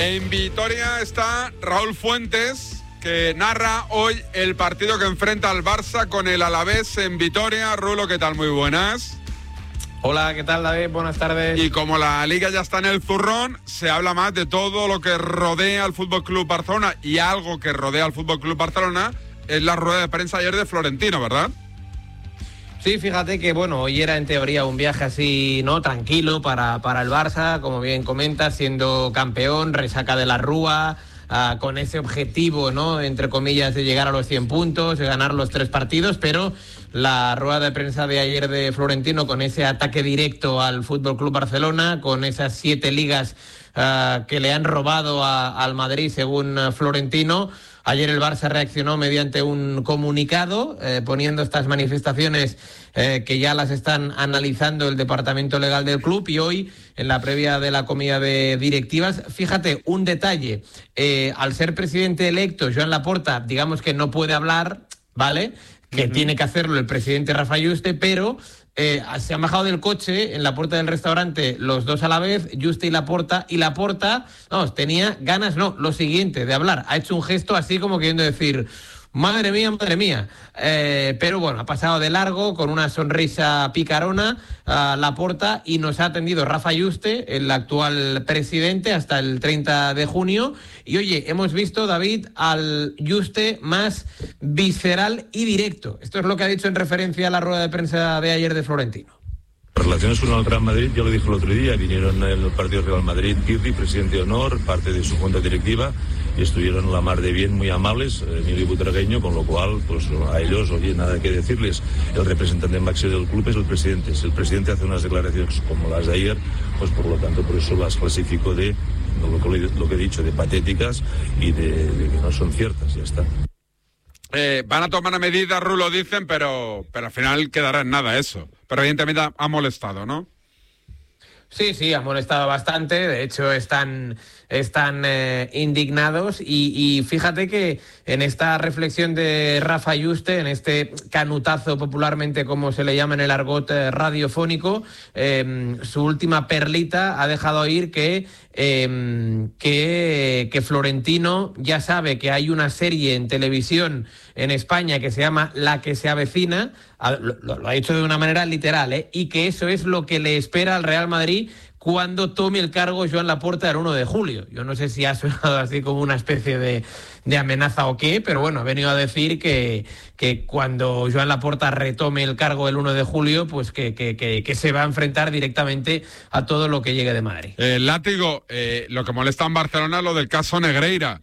En Vitoria está Raúl Fuentes, que narra hoy el partido que enfrenta al Barça con el Alavés en Vitoria. Rulo, ¿qué tal? Muy buenas. Hola, ¿qué tal, David? Buenas tardes. Y como la Liga ya está en el zurrón, se habla más de todo lo que rodea al FC Barcelona, y algo que rodea al FC Barcelona es la rueda de prensa ayer de Florentino, ¿verdad? Sí, fíjate que, hoy era en teoría un viaje así, ¿no? Tranquilo para el Barça, como bien comentas, siendo campeón, resaca de la Rúa, con ese objetivo, ¿no? Entre comillas, de llegar a los 100 puntos, de ganar los 3 partidos, pero la rueda de prensa de ayer de Florentino, con ese ataque directo al FC Barcelona, con esas 7 ligas que le han robado al Madrid, según Florentino. Ayer el Barça reaccionó mediante un comunicado, poniendo estas manifestaciones que ya las están analizando el departamento legal del club, y hoy, en la previa de la comida de directivas, fíjate, un detalle, al ser presidente electo, Joan Laporta, digamos que no puede hablar, ¿vale? Que tiene que hacerlo el presidente Rafa Yuste, pero se han bajado del coche en la puerta del restaurante los dos a la vez, Yuste y Laporta, tenía ganas, lo siguiente, de hablar. Ha hecho un gesto así como queriendo decir, madre mía. Pero ha pasado de largo con una sonrisa picarona Laporta, y nos ha atendido Rafa Yuste, el actual presidente, hasta el 30 de junio. Y oye, hemos visto, David, al Yuste más visceral y directo. Esto es lo que ha dicho en referencia a la rueda de prensa de ayer de Florentino. Relaciones con el Real Madrid, yo lo dije el otro día, vinieron en el partido Real Madrid Kirri, presidente de honor, parte de su junta directiva, y estuvieron la mar de bien, muy amables, Emilio Butragueño, con lo cual, pues a ellos, oye, nada que decirles. El representante máximo del club es el presidente. Si el presidente hace unas declaraciones como las de ayer, pues por lo tanto, por eso las clasifico de lo que he dicho, de patéticas y de que no son ciertas, ya está. Van a tomar medidas, Rulo, dicen, pero al final quedará en nada eso. Pero evidentemente ha molestado, ¿no? Sí, ha molestado bastante. De hecho, están indignados. Y fíjate que en esta reflexión de Rafa Yuste, en este canutazo popularmente como se le llama en el argot radiofónico, su última perlita ha dejado oír que Florentino ya sabe que hay una serie en televisión en España que se llama La que se avecina, lo ha dicho de una manera literal, y que eso es lo que le espera al Real Madrid cuando tome el cargo Joan Laporta el 1 de julio. Yo no sé si ha sonado así como una especie de amenaza o qué, pero ha venido a decir que cuando Joan Laporta retome el cargo el 1 de julio, pues que se va a enfrentar directamente a todo lo que llegue de Madrid. Látigo, lo que molesta en Barcelona es lo del caso Negreira.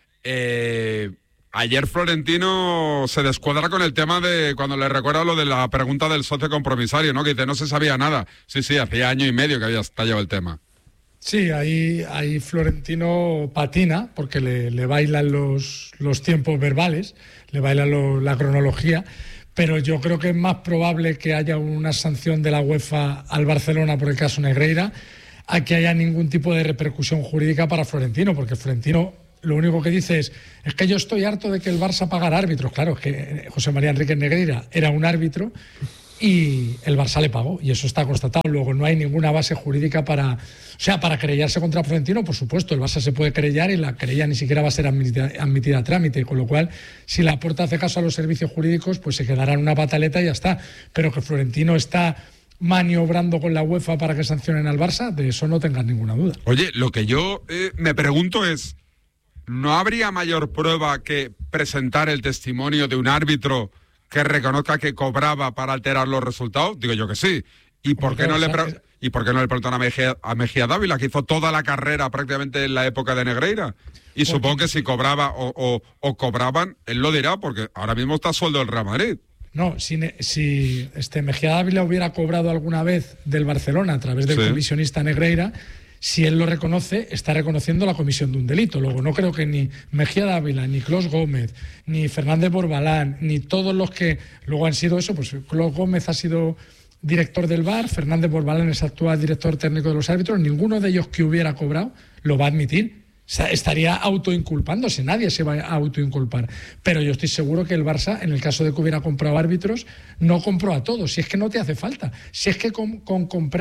Ayer Florentino se descuadra con el tema de cuando le recuerda lo de la pregunta del socio compromisario, ¿no? Que dice, no se sabía nada. Sí, hacía año y medio que había estallado el tema. Sí, ahí Florentino patina porque le bailan los tiempos verbales, le bailan la cronología, pero yo creo que es más probable que haya una sanción de la UEFA al Barcelona por el caso Negreira a que haya ningún tipo de repercusión jurídica para Florentino, porque Florentino lo único que dice es que yo estoy harto de que el Barça pagara árbitros. Claro, es que José María Enríquez Negreira era un árbitro y el Barça le pagó, y eso está constatado. Luego no hay ninguna base jurídica para querellarse contra Florentino. Por supuesto, el Barça se puede querellar y la querella ni siquiera va a ser admitida a trámite, con lo cual, si Laporta hace caso a los servicios jurídicos, pues se quedará en una pataleta y ya está. Pero que Florentino está maniobrando con la UEFA para que sancionen al Barça, de eso no tengas ninguna duda. Oye, lo que yo me pregunto es, ¿no habría mayor prueba que presentar el testimonio de un árbitro que reconozca que cobraba para alterar los resultados? Digo yo que sí. ¿Y por qué no le preguntan a Mejía Dávila, que hizo toda la carrera prácticamente en la época de Negreira? Y supongo que si cobraba o cobraban, él lo dirá, porque ahora mismo está a sueldo del Real Madrid. No, si Mejía Dávila hubiera cobrado alguna vez del Barcelona a través del comisionista Negreira, si él lo reconoce, está reconociendo la comisión de un delito. Luego, no creo que ni Mejía Dávila, ni Clos Gómez, ni Fernández Borbalán, ni todos los que luego han sido eso, pues Clos Gómez ha sido director del VAR, Fernández Borbalán es actual director técnico de los árbitros, ninguno de ellos que hubiera cobrado lo va a admitir. O sea, estaría autoinculpándose, nadie se va a autoinculpar. Pero yo estoy seguro que el Barça, en el caso de que hubiera comprado árbitros, no compró a todos. Si es que no te hace falta. Si es que con comprar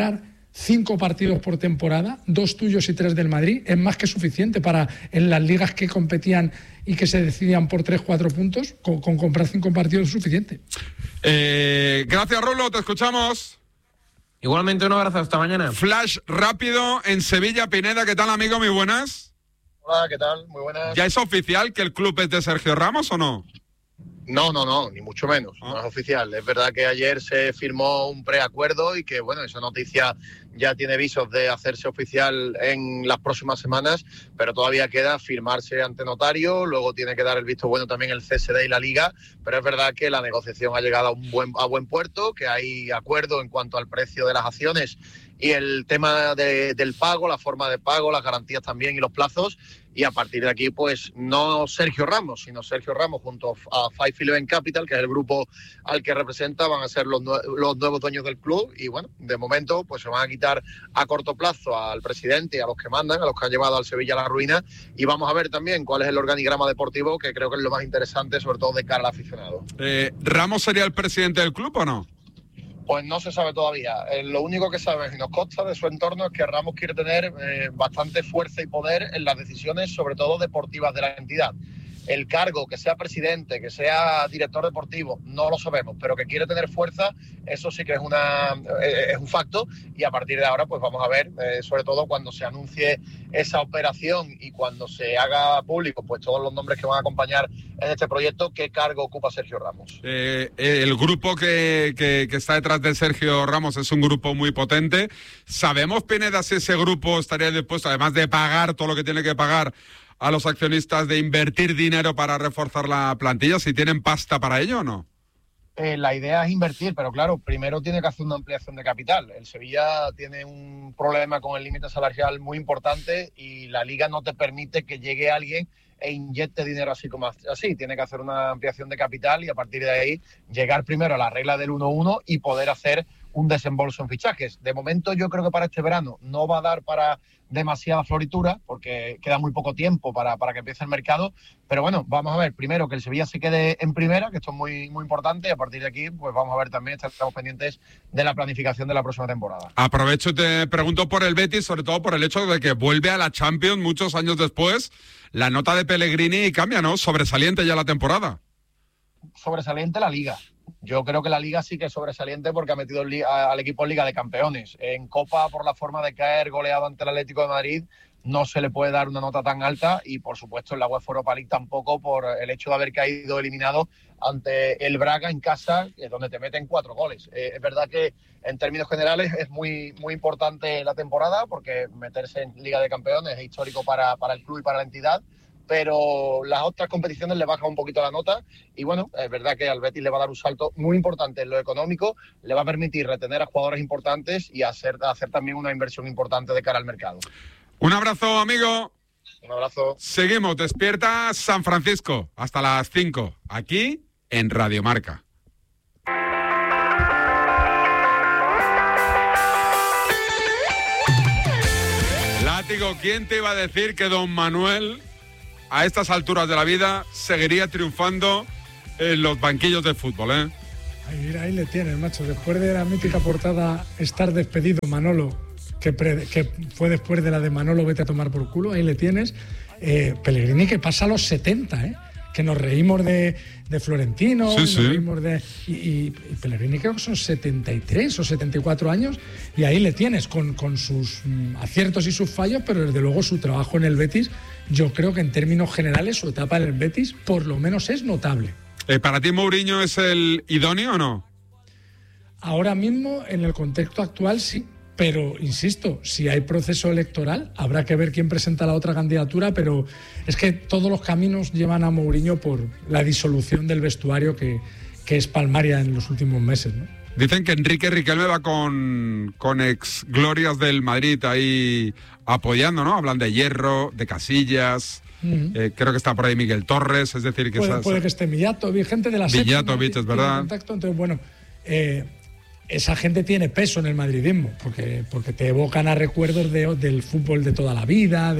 5 partidos por temporada, 2 tuyos y 3 del Madrid, es más que suficiente para, en las ligas que competían y que se decidían por 3-4 puntos, con comprar 5 partidos es suficiente. Gracias, Rulo, te escuchamos. Igualmente, un abrazo, hasta mañana. Flash rápido en Sevilla. Pineda, ¿qué tal, amigo? Muy buenas. Hola, ¿qué tal? Muy buenas. ¿Ya es oficial que el club es de Sergio Ramos o no? No, ni mucho menos. No es oficial. Es verdad que ayer se firmó un preacuerdo y que, bueno, esa noticia ya tiene visos de hacerse oficial en las próximas semanas, pero todavía queda firmarse ante notario, luego tiene que dar el visto bueno también el CSD y la Liga, pero es verdad que la negociación ha llegado a buen puerto, que hay acuerdo en cuanto al precio de las acciones y el tema del pago, la forma de pago, las garantías también y los plazos. Y a partir de aquí, pues no Sergio Ramos, sino Sergio Ramos junto a 511 Capital, que es el grupo al que representa, van a ser los nuevos dueños del club. Y bueno, de momento pues se van a quitar a corto plazo al presidente y a los que mandan, a los que han llevado al Sevilla a la ruina. Y vamos a ver también cuál es el organigrama deportivo, que creo que es lo más interesante, sobre todo de cara al aficionado. ¿Ramos sería el presidente del club o no? Pues no se sabe todavía. Lo único que sabes y nos consta de su entorno es que Ramos quiere tener bastante fuerza y poder en las decisiones, sobre todo deportivas, de la entidad. El cargo, que sea presidente, que sea director deportivo, no lo sabemos, pero que quiere tener fuerza, eso sí que es un facto, y a partir de ahora pues vamos a ver, sobre todo cuando se anuncie esa operación y cuando se haga público pues todos los nombres que van a acompañar en este proyecto, qué cargo ocupa Sergio Ramos. El grupo que está detrás de Sergio Ramos es un grupo muy potente. ¿Sabemos, Pineda, si ese grupo estaría dispuesto, además de pagar todo lo que tiene que pagar a los accionistas, de invertir dinero para reforzar la plantilla, si tienen pasta para ello o no? La idea es invertir, pero claro, primero tiene que hacer una ampliación de capital. El Sevilla tiene un problema con el límite salarial muy importante y la Liga no te permite que llegue alguien e inyecte dinero así como así. Tiene que hacer una ampliación de capital y a partir de ahí llegar primero a la regla del 1-1 y poder hacer un desembolso en fichajes. De momento yo creo que para este verano no va a dar para demasiada floritura porque queda muy poco tiempo para que empiece el mercado, pero bueno, vamos a ver primero que el Sevilla se quede en primera, que esto es muy, muy importante, y a partir de aquí pues vamos a ver también, estamos pendientes de la planificación de la próxima temporada. Aprovecho y te pregunto por el Betis, sobre todo por el hecho de que vuelve a la Champions muchos años después. La nota de Pellegrini cambia, ¿no? Sobresaliente ya la temporada. Sobresaliente la Liga. Yo creo que la Liga sí que es sobresaliente porque ha metido al equipo en Liga de Campeones. En Copa, por la forma de caer goleado ante el Atlético de Madrid, no se le puede dar una nota tan alta y, por supuesto, en la UEFA Europa League tampoco, por el hecho de haber caído eliminado ante el Braga en casa, donde te meten 4 goles. Es verdad que, en términos generales, es muy, muy importante la temporada porque meterse en Liga de Campeones es histórico para el club y para la entidad, pero las otras competiciones le bajan un poquito la nota y bueno, es verdad que al Betis le va a dar un salto muy importante en lo económico, le va a permitir retener a jugadores importantes y hacer también una inversión importante de cara al mercado. Un abrazo, amigo. Un abrazo. Seguimos, despierta San Francisco hasta las 5, aquí en Radio Marca. Látigo, ¿quién te iba a decir que don Manuel, a estas alturas de la vida, seguiría triunfando en los banquillos de fútbol, eh? Ahí le tienes, macho. Después de la mítica portada Estar despedido, Manolo, que fue después de la de Manolo, vete a tomar por culo, ahí le tienes. Pellegrini que pasa a los 70, que nos reímos de Florentino, sí, nos reímos y Pellegrini creo que son 73 o 74 años, y ahí le tienes con sus aciertos y sus fallos, pero desde luego su trabajo en el Betis, yo creo que en términos generales su etapa en el Betis por lo menos es notable. ¿Para ti Mourinho es el idóneo o no? Ahora mismo, en el contexto actual, sí. Pero, insisto, si hay proceso electoral, habrá que ver quién presenta la otra candidatura, pero es que todos los caminos llevan a Mourinho por la disolución del vestuario que es palmaria en los últimos meses, ¿no? Dicen que Enrique Riquelme va con ex glorias del Madrid ahí apoyando, ¿no? Hablan de Hierro, de Casillas, creo que está por ahí Miguel Torres, es decir... que puede que esté Mijatovic, gente de la Mijatovic, es verdad. Contacto, entonces, bueno... esa gente tiene peso en el madridismo, porque te evocan a recuerdos del fútbol de toda la vida.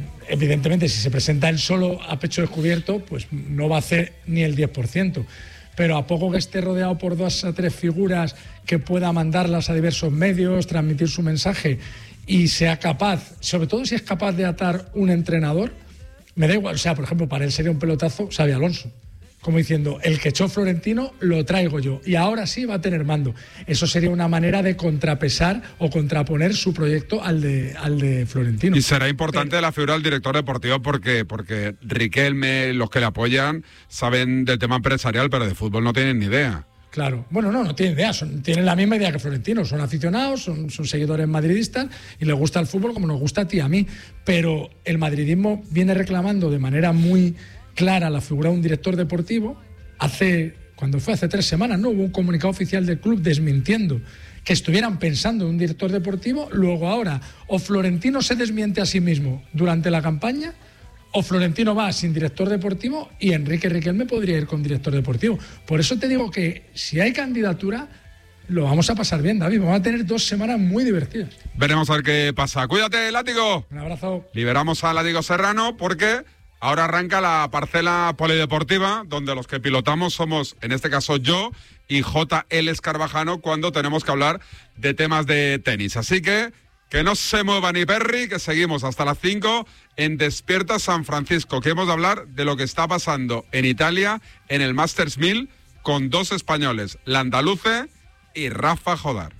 Evidentemente, si se presenta él solo a pecho descubierto, pues no va a hacer ni el 10%. pero a poco que esté rodeado por 2 a 3 figuras que pueda mandarlas a diversos medios, transmitir su mensaje y sea capaz, sobre todo si es capaz de atar un entrenador, me da igual. O sea, por ejemplo, para él sería un pelotazo Xabi Alonso, como diciendo, el que echó Florentino lo traigo yo y ahora sí va a tener mando. Eso sería una manera de contrapesar o contraponer su proyecto al de Florentino. Y será importante la figura del director deportivo porque Riquelme, los que le apoyan, saben del tema empresarial, pero de fútbol no tienen ni idea. Claro, bueno, no tienen idea, tienen la misma idea que Florentino, son aficionados, son seguidores madridistas y les gusta el fútbol como nos gusta a ti y a mí, pero el madridismo viene reclamando de manera muy clara la figura de un director deportivo. Cuando fue hace 3 semanas, ¿no? Hubo un comunicado oficial del club desmintiendo que estuvieran pensando en un director deportivo. Luego ahora, o Florentino se desmiente a sí mismo durante la campaña, o Florentino va sin director deportivo y Enrique Riquelme podría ir con director deportivo. Por eso te digo que si hay candidatura, lo vamos a pasar bien, David. Vamos a tener 2 semanas muy divertidas. Veremos a ver qué pasa. Cuídate, Látigo. Un abrazo. Liberamos a Látigo Serrano porque ahora arranca la parcela polideportiva, donde los que pilotamos somos, en este caso yo y J.L. Escarvajano, cuando tenemos que hablar de temas de tenis. Así que no se mueva ni Perry, que seguimos hasta las 5 en Despierta San Francisco, que hemos de hablar de lo que está pasando en Italia en el Masters 1000 con 2 españoles, Landaluce y Rafa Jodar.